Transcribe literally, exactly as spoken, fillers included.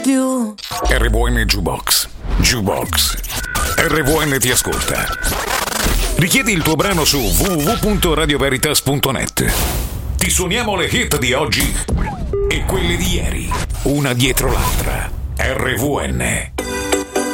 più. R V N Jukebox. Jukebox. R V N ti ascolta. Richiedi il tuo brano su w w w punto radio veritas punto net. Ti suoniamo le hit di oggi e quelle di ieri, una dietro l'altra. R V N.